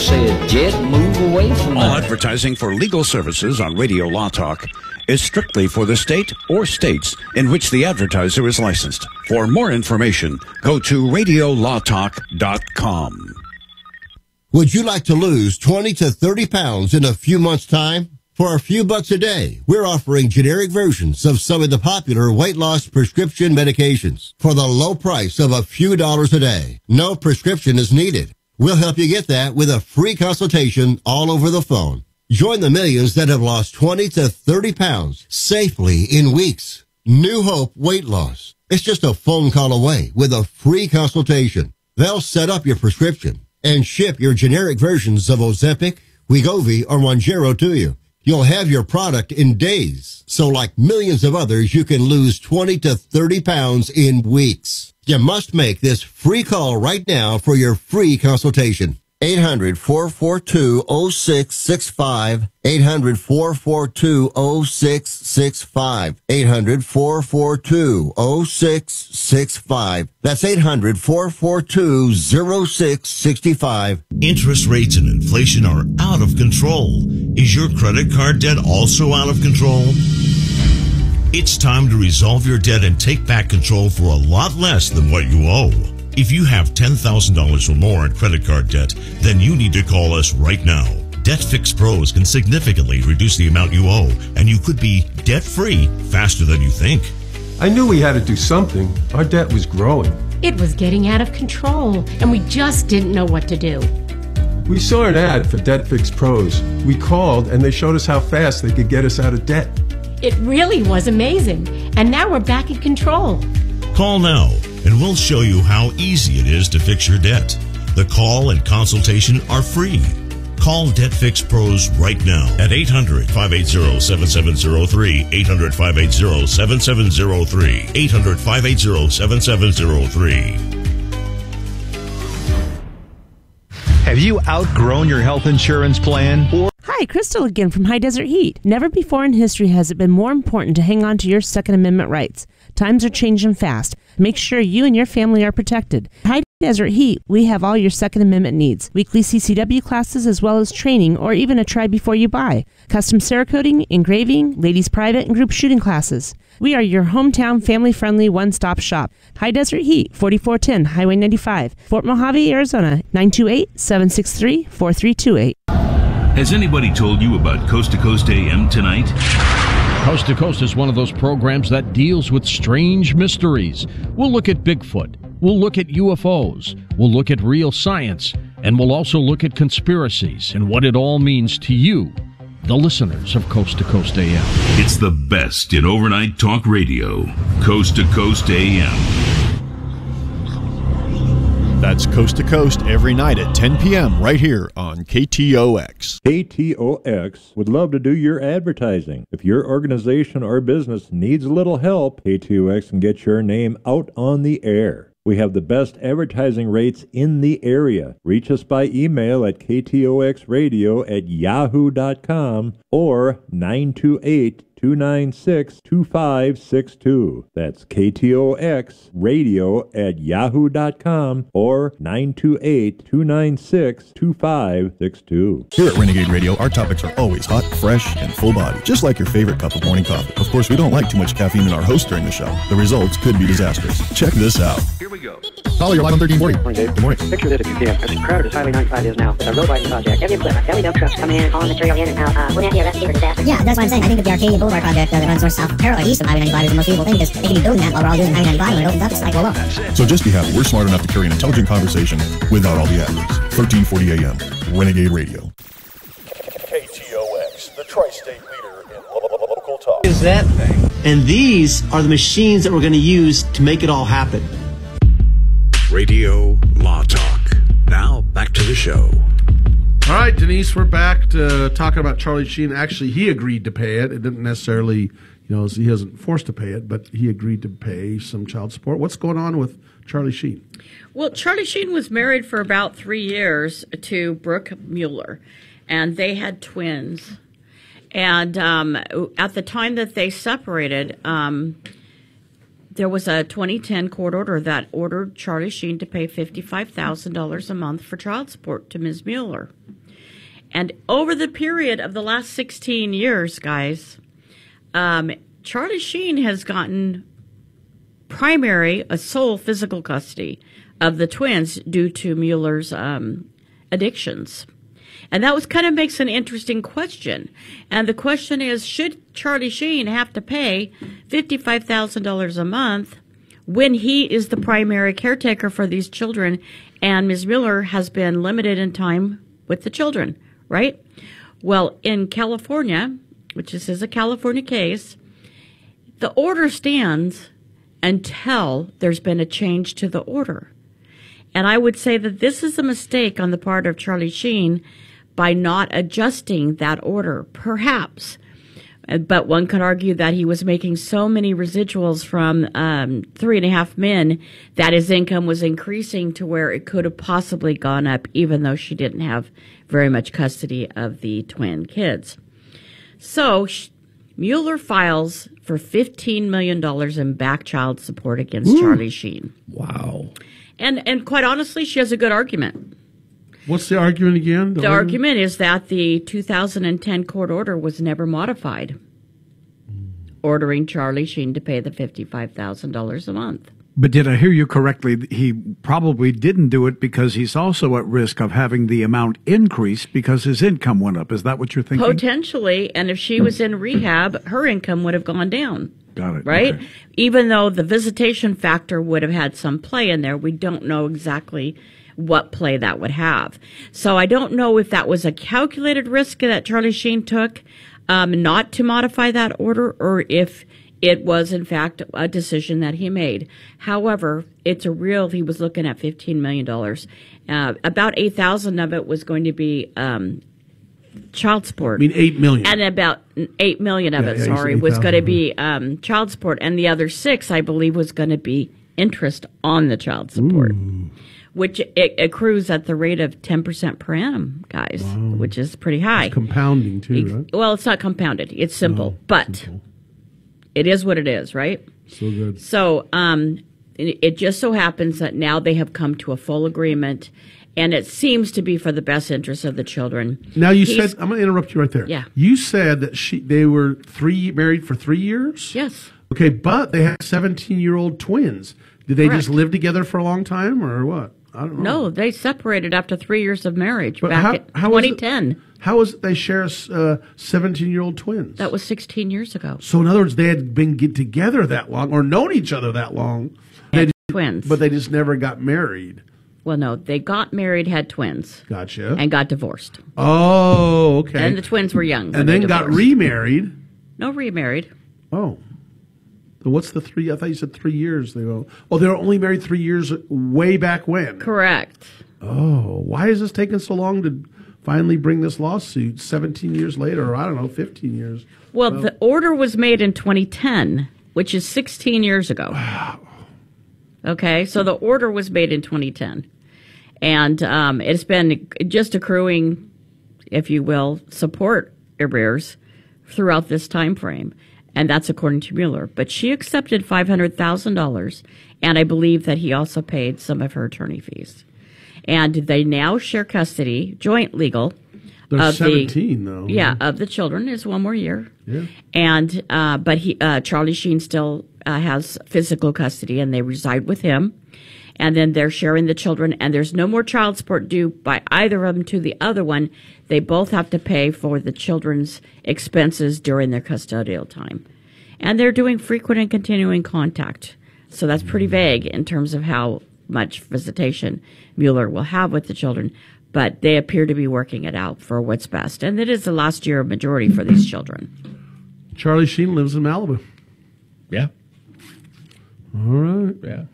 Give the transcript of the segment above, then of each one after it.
said, Jed, move away from All that. advertising for legal services on Radio Law Talk is strictly for the state or states in which the advertiser is licensed. For more information, go to radiolawtalk.com. Would you like to lose 20 to 30 pounds in a few months' time? For a few bucks a day, we're offering generic versions of some of the popular weight loss prescription medications for the low price of a few dollars a day. No prescription is needed. We'll help you get that with a free consultation all over the phone. Join the millions that have lost 20 to 30 pounds safely in weeks. New Hope Weight Loss. It's just a phone call away with a free consultation. They'll set up your prescription and ship your generic versions of Ozempic, Wegovy, or Mounjaro to you. You'll have your product in days. So like millions of others, you can lose 20 to 30 pounds in weeks. You must make this free call right now for your free consultation. 800-442-0665. 800-442-0665. 800-442-0665. That's 800-442-0665. Interest rates and inflation are out of control. Is your credit card debt also out of control? It's time to resolve your debt and take back control for a lot less than what you owe. If you have $10,000 or more in credit card debt, then you need to call us right now. Debt Fix Pros can significantly reduce the amount you owe, and you could be debt-free faster than you think. I knew we had to do something. Our debt was growing. It was getting out of control, and we just didn't know what to do. We saw an ad for Debt Fix Pros. We called, and they showed us how fast they could get us out of debt. It really was amazing, and now we're back in control. Call now, and we'll show you how easy it is to fix your debt. The call and consultation are free. Call Debt Fix Pros right now at 800-580-7703, 800-580-7703, 800-580-7703. Have you outgrown your health insurance plan? Hi, Crystal again from High Desert Heat. Never before in history has it been more important to hang on to your Second Amendment rights. Times are changing fast. Make sure you and your family are protected. High Desert Heat, we have all your Second Amendment needs. Weekly CCW classes as well as training or even a try before you buy. Custom Cerakoting, engraving, ladies private and group shooting classes. We are your hometown family-friendly one-stop shop. High Desert Heat, 4410 Highway 95, Fort Mojave, Arizona, 928-763-4328. Has anybody told you about Coast to Coast AM tonight? Coast to Coast is one of those programs that deals with strange mysteries. We'll look at Bigfoot. We'll look at UFOs. We'll look at real science. And we'll also look at conspiracies and what it all means to you, the listeners of Coast to Coast AM. It's the best in overnight talk radio. Coast to Coast AM. That's Coast to Coast every night at 10 p.m. right here on KTOX. KTOX would love to do your advertising. If your organization or business needs a little help, KTOX can get your name out on the air. We have the best advertising rates in the area. Reach us by email at ktoxradio@yahoo.com or 928-296-2562. That's ktoxradio@yahoo.com or 928-296-2562. Here at Renegade Radio, our topics are always hot, fresh, and full body, just like your favorite cup of morning coffee. Of course, we don't like too much caffeine in our host during the show. The results could be disastrous. Check this out. Here we go. Caller, you're live on 1340. Morning, Dave. Good morning. Picture this if you can. As crowded as Highway 95 is now, it's a road widening project. Heavy equipment, belly dump trucks come in, hauling material in and out. Wouldn't that be a recipe for disaster? Yeah, that's what I'm saying. I think that the Arcadia Boulevard project that runs north-south parallel east of Highway 95 is the most feasible thing because they can be building that while we're all doing Highway 95 when it opens up. It's like, well, So just be happy we're smart enough to carry an intelligent conversation without all the adverbs. 1340 AM, Renegade Radio. KTOX, the tri-state leader in local talk. Is that thing? And these are the machines that we're going to use to make it all happen. Radio Law Talk. Now, back to the show. All right, Denise, we're back to talking about Charlie Sheen. Actually, he agreed to pay it. It didn't necessarily, he wasn't forced to pay it, but he agreed to pay some child support. What's going on with Charlie Sheen? Well, Charlie Sheen was married for about 3 years to Brooke Mueller, and they had twins. And at the time that they separated, there was a 2010 court order that ordered Charlie Sheen to pay $55,000 a month for child support to Ms. Mueller. And over the period of the last 16 years, guys, Charlie Sheen has gotten sole physical custody of the twins due to Mueller's addictions. And that kind of makes an interesting question. And the question is, should Charlie Sheen have to pay $55,000 a month when he is the primary caretaker for these children and Ms. Mueller has been limited in time with the children, right? Well, in California, which this is a California case, the order stands until there's been a change to the order. And I would say that this is a mistake on the part of Charlie Sheen by not adjusting that order, perhaps. But one could argue that he was making so many residuals from 3.5 Men that his income was increasing to where it could have possibly gone up, even though she didn't have very much custody of the twin kids. So Mueller files for $15 million in back child support against Charlie Sheen. Wow. And quite honestly, she has a good argument. What's the argument again? The argument is that the 2010 court order was never modified, ordering Charlie Sheen to pay the $55,000 a month. But did I hear you correctly? He probably didn't do it because he's also at risk of having the amount increase because his income went up. Is that what you're thinking? Potentially, and if she was in rehab, her income would have gone down. Got it. Right? Okay. Even though the visitation factor would have had some play in there, we don't know exactly what play that would have. So I don't know if that was a calculated risk that Charlie Sheen took not to modify that order, or if it was, in fact, a decision that he made. However, he was looking at $15 million. About $8,000 of it was going to be child support. I mean, $8 million. And about $8 million of was going to be child support. And the other $6, I believe, was going to be interest on the child support, which it accrues at the rate of 10% per annum, guys, which is pretty high. It's compounding, too, right? Well, it's not compounded. It's simple. It is what it is, right? So good. So it just so happens that now they have come to a full agreement, and it seems to be for the best interest of the children. Now, you said, I'm going to interrupt you right there. Yeah. You said that they were married for 3 years? Yes. Okay, but they had 17-year-old twins. Did they just live together for a long time, or what? I don't know. No, they separated after 3 years of marriage back in 2010. How is it they share 17-year-old twins? That was 16 years ago. So, in other words, they had been together that long or known each other that long. Twins. But they just never got married. Well, no, they got married, had twins. Gotcha. And got divorced. Oh, okay. And the twins were young. And then got remarried. No, remarried. Oh. So what's the 3? I thought you said 3 years. They were only married 3 years way back when. Correct. Oh, why is this taking so long to finally bring this lawsuit 17 years later, or I don't know, 15 years? Well, the order was made in 2010, which is 16 years ago. Wow. Okay, so the order was made in 2010. And it's been just accruing, if you will, support arrears throughout this time frame. And that's according to Mueller. But she accepted $500,000, and I believe that he also paid some of her attorney fees. And they now share custody, joint legal. They're 17, though. Yeah, of the children. There's one more year. Yeah. And but Charlie Sheen still has physical custody, and they reside with him. And then they're sharing the children, and there's no more child support due by either of them to the other one. They both have to pay for the children's expenses during their custodial time. And they're doing frequent and continuing contact. So that's pretty vague in terms of how much visitation Mueller will have with the children. But they appear to be working it out for what's best. And it is the last year of majority for these children. Charlie Sheen lives in Malibu. Yeah. All right. Yeah.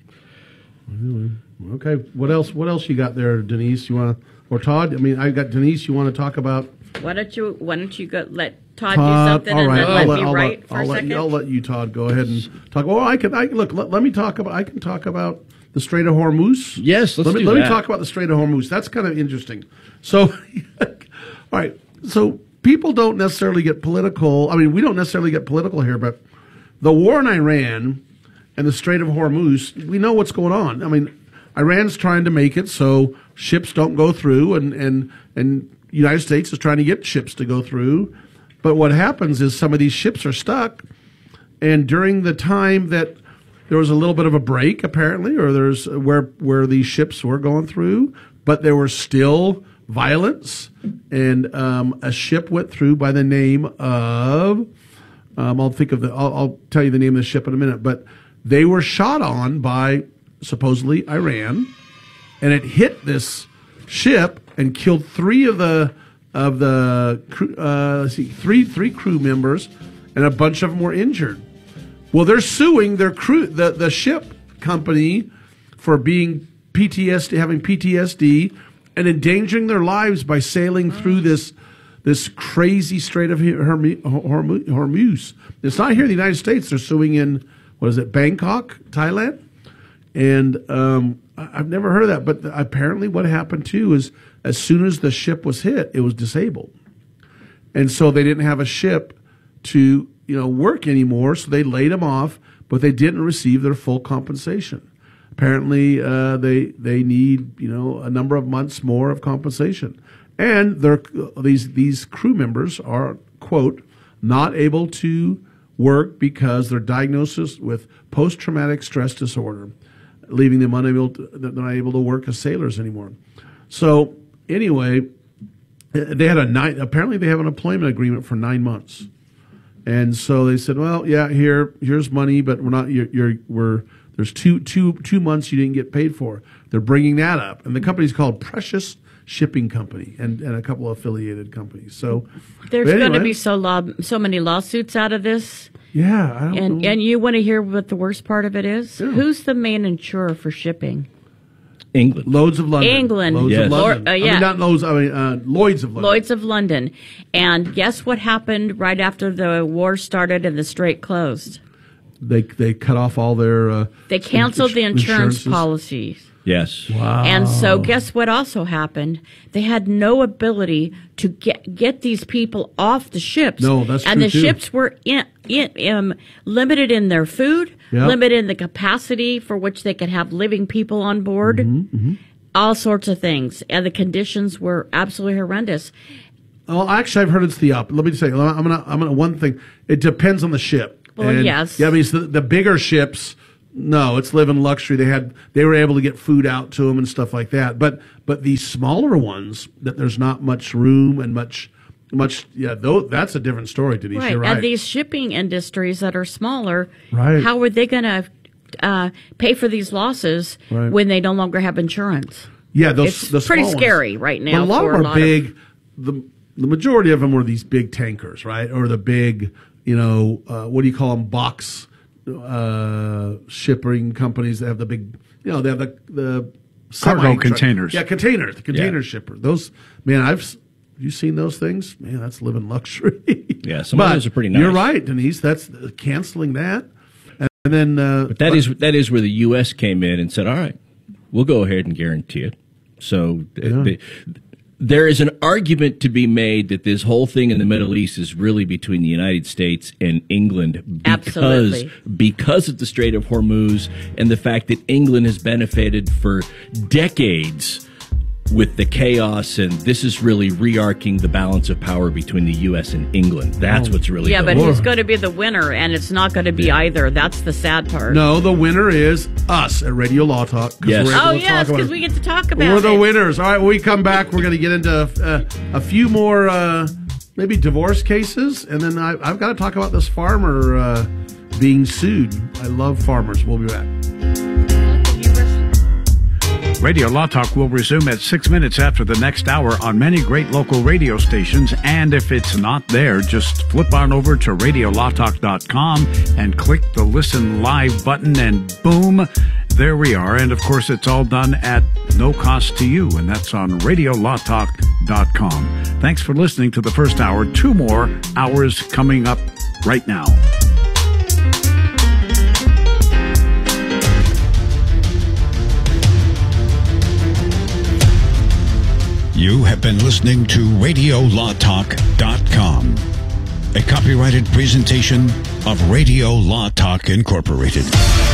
Okay. What else you got there, Denise? You want or Todd? I mean, I got Denise. You want to talk about? Why don't you go let Todd do something and then let me write for a second? I'll let you, Todd, go ahead and talk. Well, I can talk about the Strait of Hormuz. Yes, let me talk about the Strait of Hormuz. That's kind of interesting. So, all right. So people don't necessarily get political. I mean, we don't necessarily get political here, but the war in Iran and the Strait of Hormuz, we know what's going on. I mean, Iran's trying to make it so ships don't go through, and United States is trying to get ships to go through. But what happens is some of these ships are stuck, and during the time that there was a little bit of a break, apparently, or there's where these ships were going through, but there was still violence, and a ship went through by the name of I'll tell you the name of the ship in a minute, but they were shot on by supposedly Iran, and it hit this ship and killed three crew members, and a bunch of them were injured. Well, they're suing their crew, the ship company, for being having PTSD, and endangering their lives by sailing through this crazy Strait of Hormuz. It's not here in the United States. They're suing in, Bangkok, Thailand? And I've never heard of that. But apparently what happened, too, is as soon as the ship was hit, it was disabled. And so they didn't have a ship to work anymore, so they laid them off, but they didn't receive their full compensation. Apparently, they need a number of months more of compensation, and these crew members are, quote, not able to work because they're diagnosed with post-traumatic stress disorder, leaving them they're not able to work as sailors anymore. So anyway, they had apparently they have an employment agreement for 9 months. And so they said, well, yeah, here's money, but we're not. There's two months you didn't get paid for. They're bringing that up, and the company's called Precious Shipping Company, and a couple of affiliated companies. So there's going to be so many lawsuits out of this. Yeah, I don't know. And you want to hear what the worst part of it is? Yeah. Who's the main insurer for shipping? England. Lloyd's of London. England. Lloyd's of London. Yeah. I mean, not Lloyd's, Lloyd's of London. Lloyd's of London. And guess what happened right after the war started and the strait closed? They cut off all their... they canceled the insurance policies. Yes. Wow. And so guess what also happened? They had no ability to get these people off the ships. No, that's true, and the too. ships were limited in their food, Yep. limited in the capacity for which they could have living people on board, all sorts of things. And the conditions were absolutely horrendous. Well, actually, I've heard it's the opposite. Let me say, I'm gonna one thing. It depends on the ship. Well, yes. Yeah, I mean, the bigger ships, no, it's living luxury. They were able to get food out to them and stuff like that. But these smaller ones, that there's not much room and much. That's a different story, Denise. Right. You're right. And these shipping industries that are smaller, Right. how are they going to pay for these losses Right. when they no longer have insurance? Yeah, It's the pretty small scary ones. right now. Well, a lot for of them are big. The majority of them were these big tankers, right? Or the big, what do you call them? Box shipping companies that have the big, they have the Cargo semi-truck. containers. Yeah, containers. The container shipper. Those, man, have you seen those things? Man, that's living luxury. Yeah, some of those are pretty nice. You're right, Denise. That's canceling that. And then, but that is where the U.S. came in and said, all right, we'll go ahead and guarantee it. So there is an argument to be made that this whole thing in the Middle East is really between the United States and England because of the Strait of Hormuz and the fact that England has benefited for decades with the chaos, and this is really re-arcing the balance of power between the U.S. and England. That's what's really but going on. who's going to be the winner? And it's not going to be either. That's the sad part. No, the winner is us at Radio Law Talk. Yes. Oh, yes, because we get to talk about it. We're the winners. All right, when we come back, we're going to get into a few more maybe divorce cases, and then I've got to talk about this farmer being sued. I love farmers. We'll be back. Radio Law Talk will resume at 6 minutes after the next hour on many great local radio stations. And if it's not there, just flip on over to radiolawtalk.com and click the Listen Live button, and boom, there we are. And of course, it's all done at no cost to you, and that's on radiolawtalk.com. Thanks for listening to the first hour. 2 more hours coming up right now. You have been listening to RadioLawTalk.com, a copyrighted presentation of Radio Law Talk Incorporated.